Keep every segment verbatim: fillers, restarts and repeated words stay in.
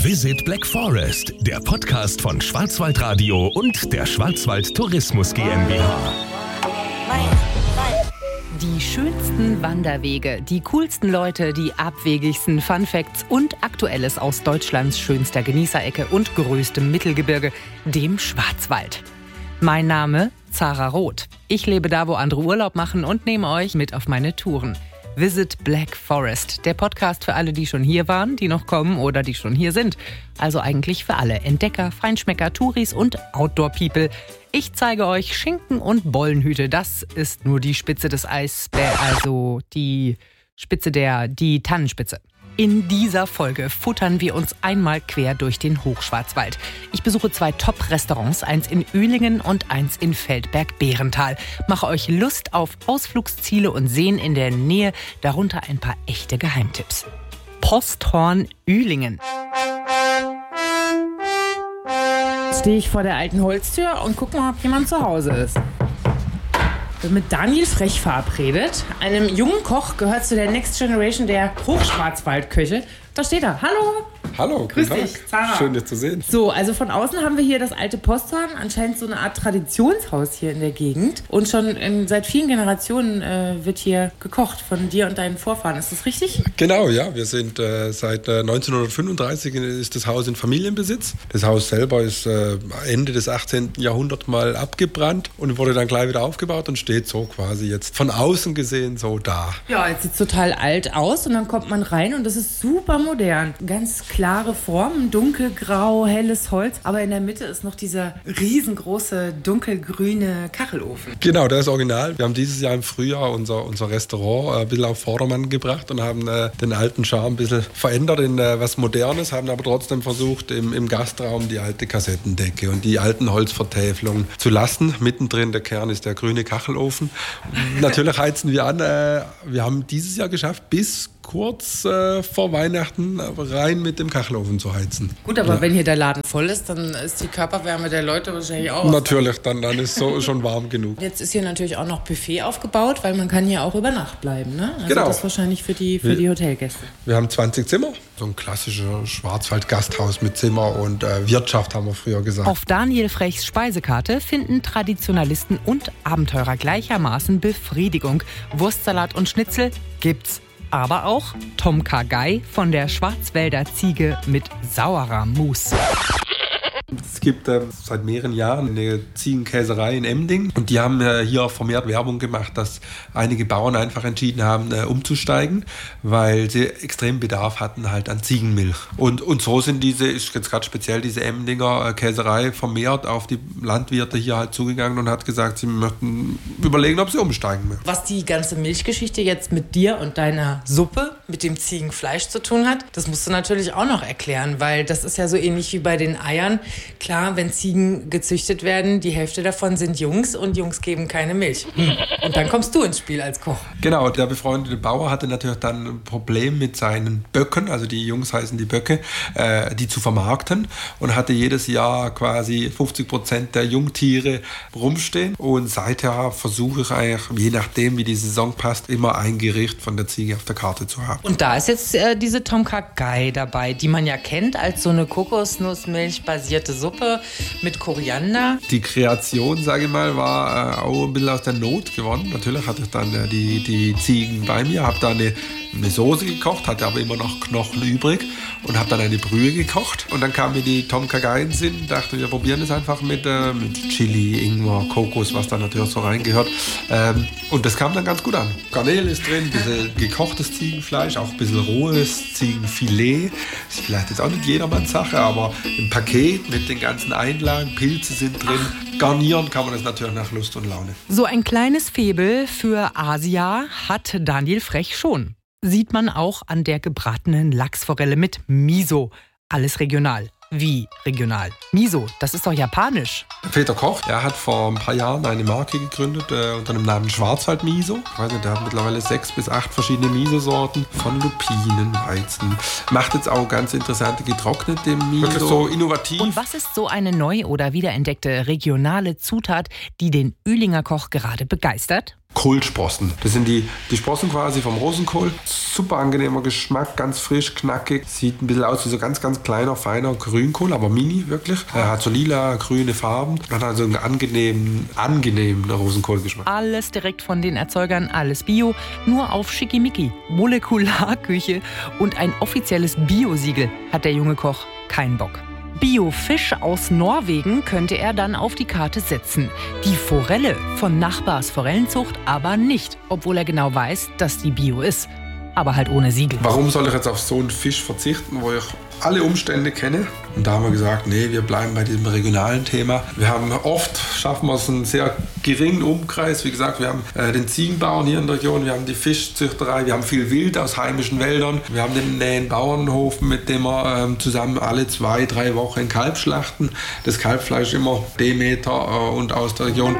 Visit Black Forest, der Podcast von Schwarzwaldradio und der Schwarzwald Tourismus GmbH. Die schönsten Wanderwege, die coolsten Leute, die abwegigsten Funfacts und Aktuelles aus Deutschlands schönster Genießerecke und größtem Mittelgebirge, dem Schwarzwald. Mein Name Zara Roth. Ich lebe da, wo andere Urlaub machen und nehme euch mit auf meine Touren. Visit Black Forest, der Podcast für alle, die schon hier waren, die noch kommen oder die schon hier sind. Also eigentlich für alle Entdecker, Feinschmecker, Touris und Outdoor-People. Ich zeige euch Schinken und Bollenhüte. Das ist nur die Spitze des Eisbergs, also die Spitze der, die Tannenspitze. In dieser Folge futtern wir uns einmal quer durch den Hochschwarzwald. Ich besuche zwei Top-Restaurants, eins in Uelingen und eins in Feldberg-Behrental. Mache euch Lust auf Ausflugsziele und Seen in der Nähe, darunter ein paar echte Geheimtipps. Posthorn Uelingen. Jetzt stehe ich vor der alten Holztür und gucke mal, ob jemand zu Hause ist. Ich bin mit Daniel Frech verabredet. Einem jungen Koch, gehört zu der Next Generation der Hochschwarzwaldköche. Da steht er. Hallo! Hallo, grüß guten dich, Tag. Zara. Schön, dich zu sehen. So, also von außen haben wir hier das alte Posthorn, anscheinend so eine Art Traditionshaus hier in der Gegend. Und schon in, seit vielen Generationen äh, wird hier gekocht von dir und deinen Vorfahren. Ist das richtig? Genau, ja. Wir sind äh, seit äh, neunzehnhundertfünfunddreißig ist das Haus in Familienbesitz. Das Haus selber ist äh, Ende des achtzehnten Jahrhunderts mal abgebrannt und wurde dann gleich wieder aufgebaut und steht so quasi jetzt von außen gesehen so da. Ja, jetzt sieht es total alt aus und dann kommt man rein und das ist super modern. Ganz klare Formen, dunkelgrau, helles Holz, aber in der Mitte ist noch dieser riesengroße dunkelgrüne Kachelofen. Genau, der ist original. Wir haben dieses Jahr im Frühjahr unser, unser Restaurant ein bisschen auf Vordermann gebracht und haben äh, den alten Charme ein bisschen verändert in äh, was Modernes, haben aber trotzdem versucht, im, im Gastraum die alte Kassettendecke und die alten Holzvertäfelungen zu lassen. Mittendrin der Kern ist der grüne Kachelofen. Natürlich heizen wir an. Äh, wir haben dieses Jahr geschafft, bis kurz äh, vor Weihnachten rein mit dem Kachelofen zu heizen. Gut, aber ja. Wenn hier der Laden voll ist, dann ist die Körperwärme der Leute wahrscheinlich auch. Natürlich, dann, dann ist so schon warm genug. Jetzt ist hier natürlich auch noch Buffet aufgebaut, weil man kann hier auch über Nacht bleiben, ne? Also genau. Das ist wahrscheinlich für die, für die Hotelgäste. Wir haben zwanzig Zimmer, so ein klassisches Schwarzwald-Gasthaus mit Zimmer und äh, Wirtschaft, haben wir früher gesagt. Auf Daniel Frechs Speisekarte finden Traditionalisten und Abenteurer gleichermaßen Befriedigung. Wurstsalat und Schnitzel gibt's. Aber auch Tom Kha Gai von der Schwarzwälder Ziege mit saurer Mousse. Es gibt äh, seit mehreren Jahren eine Ziegenkäserei in Emding und die haben äh, hier vermehrt Werbung gemacht, dass einige Bauern einfach entschieden haben, äh, umzusteigen, weil sie extrem Bedarf hatten halt an Ziegenmilch. Und, und so sind diese, ist jetzt gerade speziell diese Emdinger äh, Käserei vermehrt auf die Landwirte hier halt zugegangen und hat gesagt, sie möchten überlegen, ob sie umsteigen möchten. Was die ganze Milchgeschichte jetzt mit dir und deiner Suppe, mit dem Ziegenfleisch zu tun hat, das musst du natürlich auch noch erklären, weil das ist ja so ähnlich wie bei den Eiern. Klar, wenn Ziegen gezüchtet werden, die Hälfte davon sind Jungs und Jungs geben keine Milch. Und dann kommst du ins Spiel als Koch. Genau, der befreundete Bauer hatte natürlich dann ein Problem mit seinen Böcken, also die Jungs heißen die Böcke, äh, die zu vermarkten und hatte jedes Jahr quasi fünfzig Prozent der Jungtiere rumstehen. Und seither versuche ich eigentlich, je nachdem wie die Saison passt, immer ein Gericht von der Ziege auf der Karte zu haben. Und da ist jetzt äh, diese Tom Kha Gai dabei, die man ja kennt als so eine Kokosnussmilch-basierte Suppe mit Koriander. Die Kreation, sage ich mal, war äh, auch ein bisschen aus der Not gewonnen. Natürlich hatte ich dann äh, die, die Ziegen bei mir, habe da eine, eine Soße gekocht, hatte aber immer noch Knochen übrig und habe dann eine Brühe gekocht. Und dann kam mir die Tom Kha Gai in den Sinn, dachte, wir probieren es einfach mit, äh, mit Chili, Ingwer, Kokos, was da natürlich so reingehört. Ähm, und das kam dann ganz gut an. Garnele ist drin, ein bisschen gekochtes Ziegenfleisch, auch ein bisschen rohes Ziegenfilet. Ist vielleicht jetzt auch nicht jedermanns Sache, aber im Paket mit den ganzen Einlagen, Pilze sind drin. Garnieren kann man das natürlich nach Lust und Laune. So ein kleines Faible für Asia hat Daniel Frech schon. Sieht man auch an der gebratenen Lachsforelle mit Miso. Alles regional. Wie regional? Miso, das ist doch japanisch. Peter Koch, er hat vor ein paar Jahren eine Marke gegründet äh, unter dem Namen Schwarzwald Miso. Ich weiß nicht, der hat mittlerweile sechs bis acht verschiedene Miso-Sorten von Lupinen, Weizen. Macht jetzt auch ganz interessante getrocknete Miso. Wirklich so innovativ. Und was ist so eine neu oder wiederentdeckte regionale Zutat, die den Uelinger Koch gerade begeistert? Kohlsprossen. Das sind die, die Sprossen quasi vom Rosenkohl. Super angenehmer Geschmack, ganz frisch, knackig. Sieht ein bisschen aus wie so ganz, ganz kleiner, feiner Grünkohl, aber mini wirklich. Er hat so lila, grüne Farben und hat also einen angenehmen, angenehmen Rosenkohlgeschmack. Alles direkt von den Erzeugern, alles Bio, nur auf Schickimicki. Molekularküche und ein offizielles Bio-Siegel hat der junge Koch keinen Bock. Bio-Fisch aus Norwegen könnte er dann auf die Karte setzen. Die Forelle von Nachbars Forellenzucht aber nicht, obwohl er genau weiß, dass die Bio ist. Aber halt ohne Siegel. Warum soll ich jetzt auf so einen Fisch verzichten, wo ich alle Umstände kenne? Und da haben wir gesagt, nee, wir bleiben bei diesem regionalen Thema. Wir haben oft, schaffen wir es einen sehr geringen Umkreis. Wie gesagt, wir haben äh, den Ziegenbauern hier in der Region, wir haben die Fischzüchterei, wir haben viel Wild aus heimischen Wäldern. Wir haben den nähen Bauernhof, mit dem wir ähm, zusammen alle zwei, drei Wochen ein Kalb schlachten. Das Kalbfleisch immer Demeter äh, und aus der Region.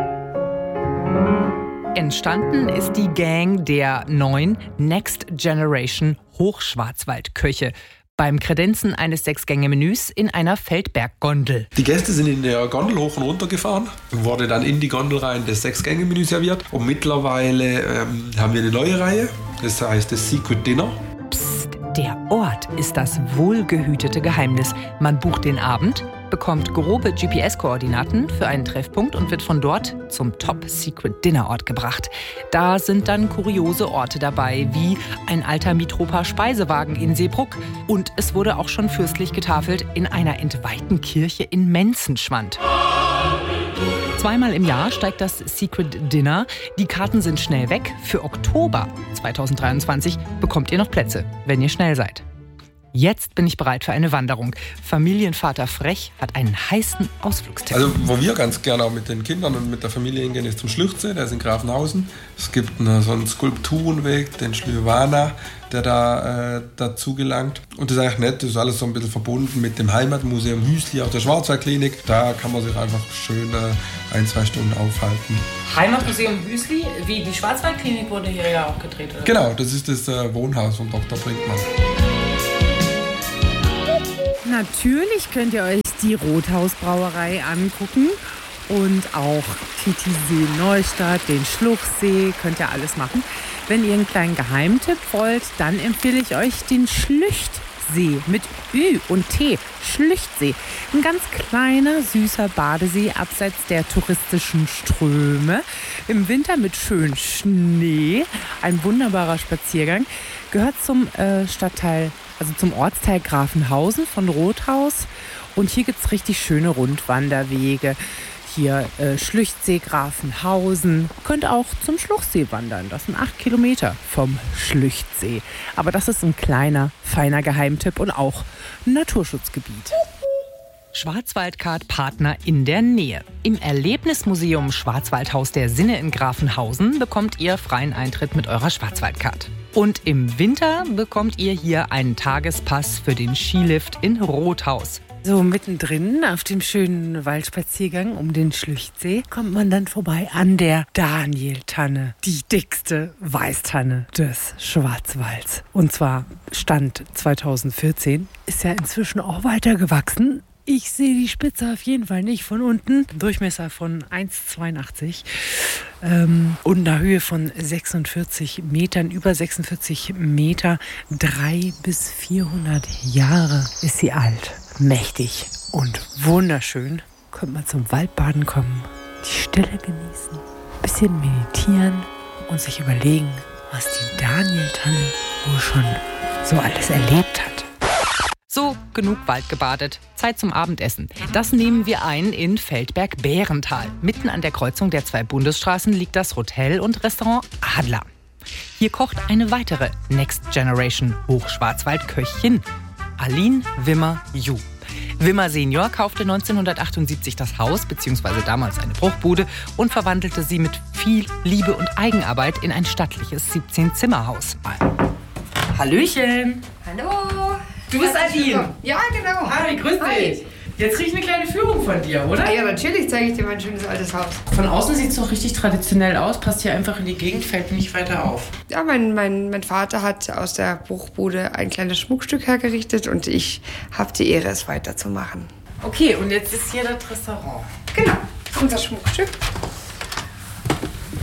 Entstanden ist die Gang der neuen Next Generation Hochschwarzwaldköche beim Kredenzen eines Sechs-Gänge-Menüs in einer Feldberg-Gondel. Die Gäste sind in der Gondel hoch und runter gefahren, wurde dann in die Gondel rein das Sechs-Gänge-Menü serviert. Und mittlerweile ähm, haben wir eine neue Reihe, das heißt das Secret Dinner. Psst, der Ort ist das wohlgehütete Geheimnis. Man bucht den Abend, bekommt grobe G P S-Koordinaten für einen Treffpunkt und wird von dort zum Top-Secret-Dinner-Ort gebracht. Da sind dann kuriose Orte dabei, wie ein alter Mitropa-Speisewagen in Seebrugg. Und es wurde auch schon fürstlich getafelt in einer entweihten Kirche in Menzenschwand. Zweimal im Jahr steigt das Secret Dinner. Die Karten sind schnell weg. Für Oktober zweitausenddreiundzwanzig bekommt ihr noch Plätze, wenn ihr schnell seid. Jetzt bin ich bereit für eine Wanderung. Familienvater Frech hat einen heißen Ausflugstipp. Also wo wir ganz gerne auch mit den Kindern und mit der Familie hingehen, ist zum Schlüchtsee, der ist in Grafenhausen. Es gibt eine, so einen Skulpturenweg, den Schlüwana, der da äh, dazu gelangt. Und das ist eigentlich nett, das ist alles so ein bisschen verbunden mit dem Heimatmuseum Hüsli aus der Schwarzwaldklinik. Da kann man sich einfach schön äh, ein, zwei Stunden aufhalten. Heimatmuseum Hüsli, wie die Schwarzwaldklinik wurde hier ja auch gedreht, oder? Genau, das ist das äh, Wohnhaus von Doktor Brinkmann. Natürlich könnt ihr euch die Rothausbrauerei angucken und auch Titisee Neustadt, den Schluchsee, könnt ihr alles machen. Wenn ihr einen kleinen Geheimtipp wollt, dann empfehle ich euch den Schlüchtsee mit Ü und T. Schlüchtsee. Ein ganz kleiner, süßer Badesee abseits der touristischen Ströme. Im Winter mit schön Schnee. Ein wunderbarer Spaziergang. Gehört zum äh, Stadtteil, also zum Ortsteil Grafenhausen von Rothaus. Und hier gibt es richtig schöne Rundwanderwege. Hier äh, Schlüchtsee, Grafenhausen. Könnt auch zum Schluchsee wandern. Das sind acht Kilometer vom Schlüchtsee. Aber das ist ein kleiner, feiner Geheimtipp und auch ein Naturschutzgebiet. Schwarzwaldkart-Partner in der Nähe. Im Erlebnismuseum Schwarzwaldhaus der Sinne in Grafenhausen bekommt ihr freien Eintritt mit eurer Schwarzwaldkart. Und im Winter bekommt ihr hier einen Tagespass für den Skilift in Rothaus. So mittendrin auf dem schönen Waldspaziergang um den Schlüchtsee kommt man dann vorbei an der Danieltanne, die dickste Weißtanne des Schwarzwalds. Und zwar Stand zweitausendvierzehn, ist ja inzwischen auch weiter gewachsen. Ich sehe die Spitze auf jeden Fall nicht von unten. Durchmesser von eins Komma zweiundachtzig ähm, und eine Höhe von sechsundvierzig Metern, über sechsundvierzig Meter. Drei bis vierhundert Jahre ist sie alt. Mächtig und wunderschön. Könnte man zum Waldbaden kommen, die Stille genießen, ein bisschen meditieren und sich überlegen, was die Danieltanne wohl schon so alles erlebt hat. So, genug Wald gebadet. Zeit zum Abendessen. Das nehmen wir ein in Feldberg-Bärental. Mitten an der Kreuzung der zwei Bundesstraßen liegt das Hotel und Restaurant Adler. Hier kocht eine weitere Next Generation Hochschwarzwald-Köchin, Aline Wimmer-Ju. Wimmer Senior kaufte neunzehnhundertachtundsiebzig das Haus, beziehungsweise damals eine Bruchbude, und verwandelte sie mit viel Liebe und Eigenarbeit in ein stattliches siebzehn-Zimmer-Haus. Hallöchen! Hallo! Du bist Aline! Ja, genau. Hi, grüß dich! Jetzt krieg ich eine kleine Führung von dir, oder? Ja, natürlich zeige ich dir mein schönes altes Haus. Von außen sieht es doch richtig traditionell aus, passt hier einfach in die Gegend, fällt nicht weiter auf. Ja, mein, mein, mein Vater hat aus der Bruchbude ein kleines Schmuckstück hergerichtet und ich habe die Ehre, es weiterzumachen. Okay, und jetzt ist hier das Restaurant. Genau, unser Schmuckstück.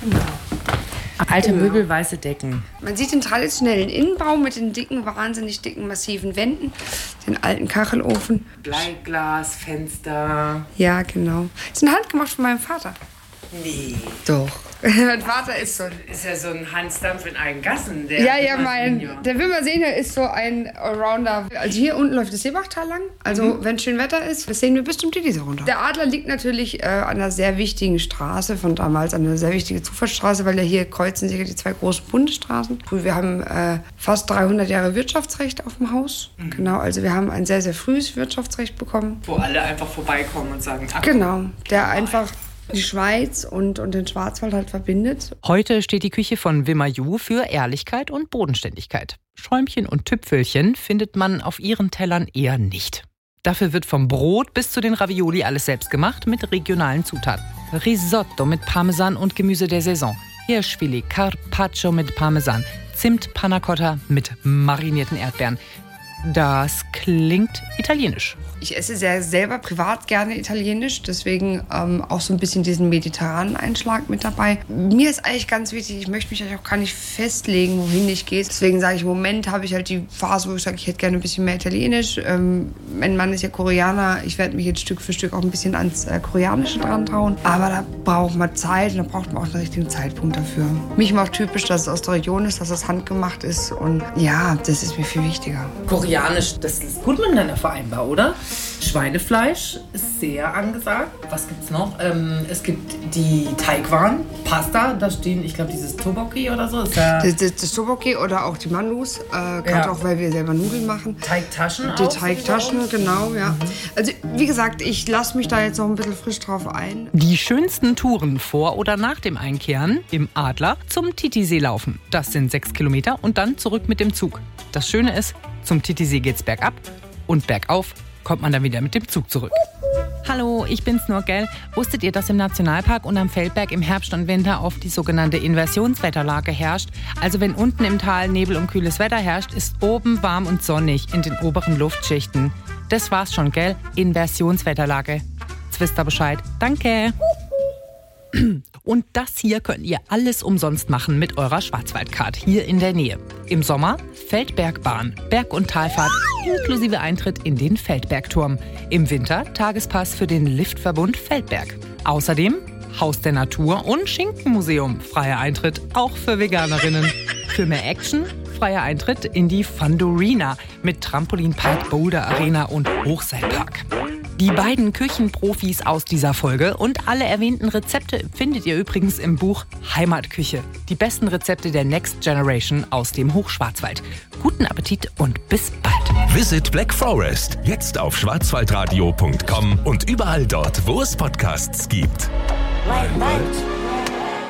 Alte Möbel, weiße Decken. Man sieht den traditionellen Innenbau mit den dicken, wahnsinnig dicken, massiven Wänden, den alten Kachelofen. Bleiglas, Fenster. Ja, genau. Das ist ein handgemacht von meinem Vater. Nee. Doch. Mein Vater ist so. Ist ja so ein Hans Dampf in Eigengassen. Der Ja, ja, mein. Der Wilmer Senior ist so ein Allrounder. Also hier unten läuft das Seebachtal lang. Also, mhm. wenn schön Wetter ist, das sehen wir bis zum Titisee runter. Der Adler liegt natürlich äh, an einer sehr wichtigen Straße von damals, an einer sehr wichtigen Zufahrtsstraße, weil ja hier kreuzen sich die zwei großen Bundesstraßen. Wir haben äh, fast dreihundert Jahre Wirtschaftsrecht auf dem Haus. Mhm. Genau, also wir haben ein sehr, sehr frühes Wirtschaftsrecht bekommen. Wo alle einfach vorbeikommen und sagen, ach, genau, der einfach die Schweiz und, und den Schwarzwald halt verbindet. Heute steht die Küche von Wimayu für Ehrlichkeit und Bodenständigkeit. Schäumchen und Tüpfelchen findet man auf ihren Tellern eher nicht. Dafür wird vom Brot bis zu den Ravioli alles selbst gemacht mit regionalen Zutaten. Risotto mit Parmesan und Gemüse der Saison. Hirschfilet, Carpaccio mit Parmesan. Zimt Panna Cotta mit marinierten Erdbeeren. Das klingt italienisch. Ich esse sehr selber privat gerne italienisch, deswegen ähm, auch so ein bisschen diesen mediterranen Einschlag mit dabei. Mir ist eigentlich ganz wichtig, ich möchte mich eigentlich auch gar nicht festlegen, wohin ich gehe. Deswegen sage ich, im Moment habe ich halt die Phase, wo ich sage, ich hätte gerne ein bisschen mehr italienisch. Ähm, mein Mann ist ja Koreaner, ich werde mich jetzt Stück für Stück auch ein bisschen ans äh, Koreanische dran trauen. Aber da braucht man Zeit und da braucht man auch den richtigen Zeitpunkt dafür. Mich macht typisch, dass es aus der Region ist, dass es handgemacht ist und ja, das ist mir viel wichtiger. Koreanisch, das ist gut miteinander vereinbar, oder? Schweinefleisch ist sehr angesagt. Was gibt's noch? Ähm, es gibt die Teigwaren, Pasta, da stehen, ich glaube, dieses Tteokbokki oder so. Ist ja das, das, das Tteokbokki oder auch die Mandus, äh, gerade ja. auch, weil wir selber Nudeln machen. Teigtaschen Die auch? Teigtaschen, so genau, ja. Mhm. Also, wie gesagt, ich lasse mich da jetzt noch ein bisschen frisch drauf ein. Die schönsten Touren vor oder nach dem Einkehren im Adler zum Titisee laufen. Das sind sechs Kilometer und dann zurück mit dem Zug. Das Schöne ist, zum Titisee geht's bergab und bergauf kommt man dann wieder mit dem Zug zurück. Hallo, ich bin's nur, gell? Wusstet ihr, dass im Nationalpark und am Feldberg im Herbst und Winter oft die sogenannte Inversionswetterlage herrscht? Also wenn unten im Tal Nebel und kühles Wetter herrscht, ist oben warm und sonnig in den oberen Luftschichten. Das war's schon, gell? Inversionswetterlage. Jetzt wisst ihr Bescheid. Danke. Und das hier könnt ihr alles umsonst machen mit eurer Schwarzwaldcard hier in der Nähe. Im Sommer Feldbergbahn, Berg- und Talfahrt inklusive Eintritt in den Feldbergturm. Im Winter Tagespass für den Liftverbund Feldberg. Außerdem Haus der Natur und Schinkenmuseum. Freier Eintritt auch für Veganerinnen. Für mehr Action freier Eintritt in die Fundorina mit Trampolinpark, Boulder Arena und Hochseilpark. Die beiden Küchenprofis aus dieser Folge und alle erwähnten Rezepte findet ihr übrigens im Buch Heimatküche. Die besten Rezepte der Next Generation aus dem Hochschwarzwald. Guten Appetit und bis bald. Visit Black Forest. Jetzt auf schwarzwaldradio punkt com und überall dort, wo es Podcasts gibt. Weit, weit.